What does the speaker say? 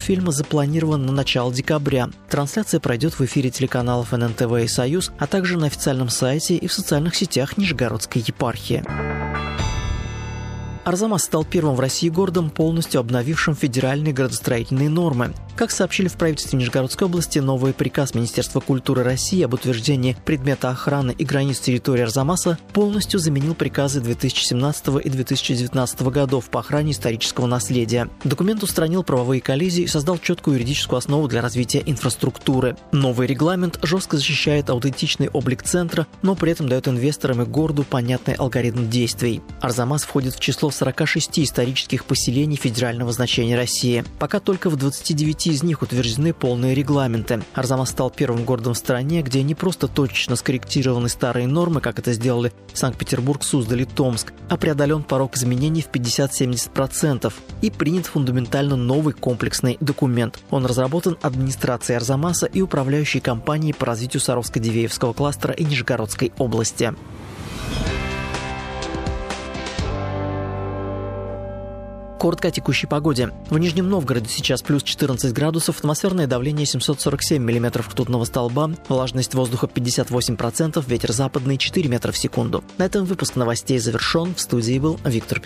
фильма запланирован на начало декабря. Трансляция пройдет в эфире телеканалов ННТВ и «Союз», а также на официальном сайте и в социальных сетях Нижегородской епархии. Арзамас стал первым в России городом, полностью обновившим федеральные градостроительные нормы. Как сообщили в правительстве Нижегородской области, новый приказ Министерства культуры России об утверждении предмета охраны и границ территории Арзамаса полностью заменил приказы 2017 и 2019 годов по охране исторического наследия. Документ устранил правовые коллизии и создал четкую юридическую основу для развития инфраструктуры. Новый регламент жестко защищает аутентичный облик центра, но при этом дает инвесторам и городу понятный алгоритм действий. Арзамас входит в число 46 исторических поселений федерального значения России. Пока только в 29 из них утверждены полные регламенты. Арзамас стал первым городом в стране, где не просто точечно скорректированы старые нормы, как это сделали Санкт-Петербург, Суздаль и Томск, а преодолен порог изменений в 50-70% и принят фундаментально новый комплексный документ. Он разработан администрацией Арзамаса и управляющей компанией по развитию Саровско-Дивеевского кластера и Нижегородской области. Коротко о текущей погоде. В Нижнем Новгороде сейчас плюс 14 градусов, атмосферное давление 747 миллиметров ртутного столба, влажность воздуха 58%, ветер западный 4 метра в секунду. На этом выпуск новостей завершен. В студии был Виктор Петров.